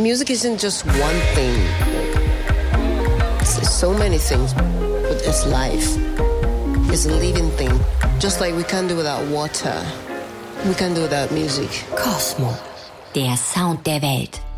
music isn't just one thing. It's so many things, but it's life. It's a living thing. Just like we can't do without water, we can't do without music. Kosmo, der Sound der Welt.